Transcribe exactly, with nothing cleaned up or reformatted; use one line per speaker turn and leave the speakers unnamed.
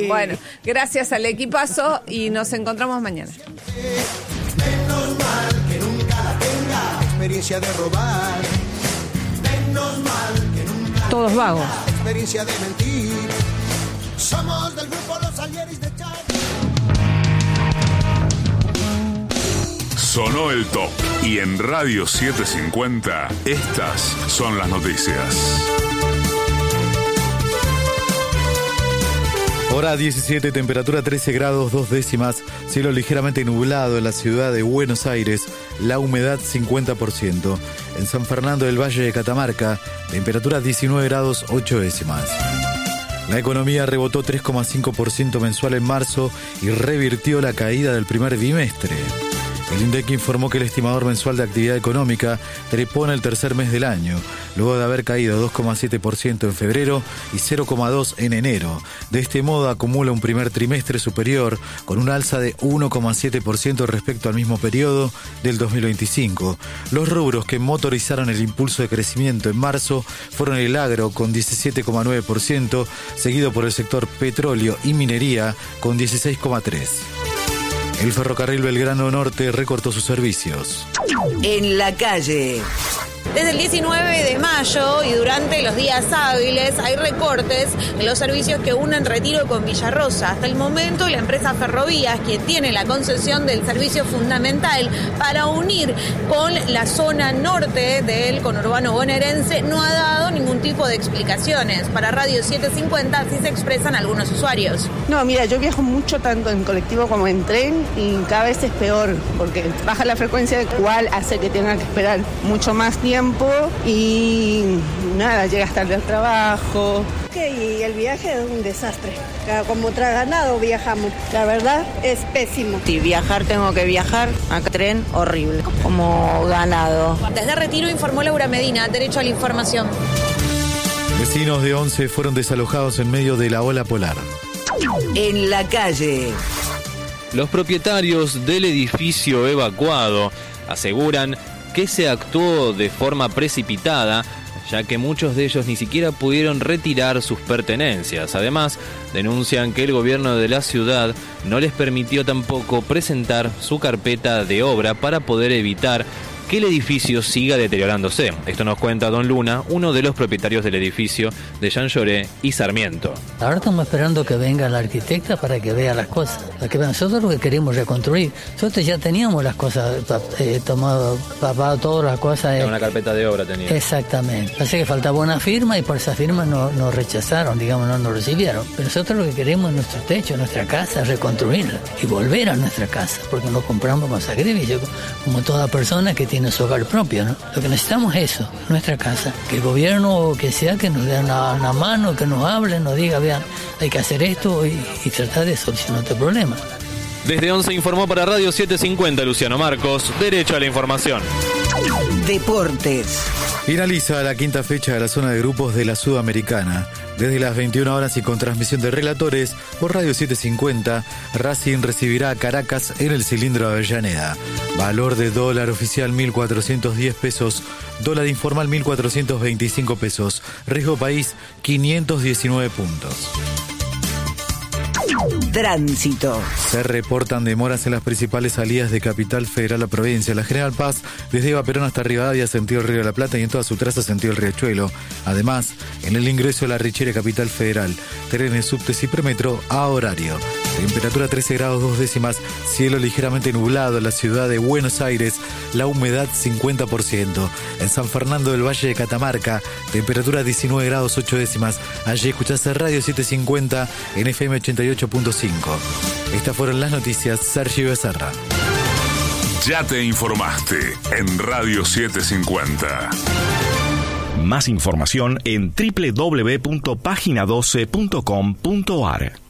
Sí. Bueno, gracias al equipazo y nos encontramos mañana.
Menos mal que nunca la tenga experiencia de robar. Menos mal que nunca
todos vagos.
Experiencia de mentir. Somos del grupo Los Alieris de Chávez.
Sonó el top y en Radio setecientos cincuenta estas son las noticias.
Hora diecisiete, temperatura trece grados, dos décimas, cielo ligeramente nublado en la ciudad de Buenos Aires, la humedad cincuenta por ciento. En San Fernando del Valle de Catamarca, temperatura diecinueve grados, ocho décimas. La economía rebotó tres coma cinco por ciento mensual en marzo y revirtió la caída del primer bimestre. El INDEC informó que el estimador mensual de actividad económica trepó en el tercer mes del año, luego de haber caído dos coma siete por ciento en febrero y cero coma dos por ciento en enero. De este modo acumula un primer trimestre superior, con un alza de uno coma siete por ciento respecto al mismo periodo del dos mil veinticinco. Los rubros que motorizaron el impulso de crecimiento en marzo fueron el agro con diecisiete coma nueve por ciento, seguido por el sector petróleo y minería con dieciséis coma tres por ciento. El ferrocarril Belgrano Norte recortó sus servicios.
En la calle.
Desde el diecinueve de mayo y durante los días hábiles hay recortes en los servicios que unen Retiro con Villarrosa. Hasta el momento la empresa Ferrovías, quien tiene la concesión del servicio fundamental para unir con la zona norte del conurbano bonaerense, no ha dado ningún tipo de explicaciones. Para Radio setecientos cincuenta así se expresan algunos usuarios.
No, mira, yo viajo mucho tanto en colectivo como en tren y cada vez es peor porque baja la frecuencia, de cual hace que tengan que esperar mucho más tiempo y nada, llegas tarde al trabajo.
Okay, y el viaje es un desastre. Como traganado viajamos, la verdad es pésimo.
Si viajar tengo que viajar, acá tren horrible, como ganado.
Desde Retiro informó Laura Medina, Derecho a la Información.
Vecinos de Once fueron desalojados en medio de la ola polar.
En la calle.
Los propietarios del edificio evacuado aseguran que se actuó de forma precipitada, ya que muchos de ellos ni siquiera pudieron retirar sus pertenencias. Además, denuncian que el gobierno de la ciudad no les permitió tampoco presentar su carpeta de obra para poder evitar que el edificio siga deteriorándose. Esto nos cuenta Don Luna, uno de los propietarios del edificio de Jean Lloré y Sarmiento.
Ahora estamos esperando que venga la arquitecta para que vea las cosas. Para que nosotros lo que queremos reconstruir. Nosotros ya teníamos las cosas, eh, tomado, papado todas las cosas. Eh.
Una carpeta de obra tenía.
Exactamente. Así que faltaba una firma y por esa firma nos no rechazaron, digamos, no nos recibieron. Pero nosotros lo que queremos es nuestro techo, nuestra casa, reconstruirla y volver a nuestra casa, porque nos compramos con sacrificio, como toda persona que tiene su hogar propio, ¿no? Lo que necesitamos es eso, nuestra casa. Que el gobierno, que sea, que nos dé una, una mano, que nos hable, nos diga, vean, hay que hacer esto y, y tratar de solucionar este problema.
Desde Once informó para Radio setecientos cincuenta Luciano Marcos, Derecho a la Información.
Deportes.
Finaliza la quinta fecha de la zona de grupos de la Sudamericana. Desde las veintiuna horas y con transmisión de relatores por Radio setecientos cincuenta, Racing recibirá a Caracas en el Cilindro de Avellaneda. Valor de dólar oficial mil cuatrocientos diez pesos, dólar informal mil cuatrocientos veinticinco pesos, riesgo país quinientos diecinueve puntos.
Tránsito.
Se reportan demoras en las principales salidas de Capital Federal a provincia. La General Paz, desde Eva Perón hasta Rivadavia, sentido el Río de la Plata, y en toda su traza, sentido el Riachuelo. Además, en el ingreso a la Richera Capital Federal, trenes, subtes y premetro a horario. Temperatura trece grados, dos décimas, cielo ligeramente nublado en la ciudad de Buenos Aires, la humedad cincuenta por ciento. En San Fernando del Valle de Catamarca, temperatura diecinueve grados, ocho décimas. Allí escuchaste Radio setecientos cincuenta en F M ochenta y ocho punto cinco. Estas fueron las noticias. Sergio Becerra.
Ya te informaste en Radio setecientos cincuenta.
Más información en doble u doble u doble u punto página doce punto com punto a r.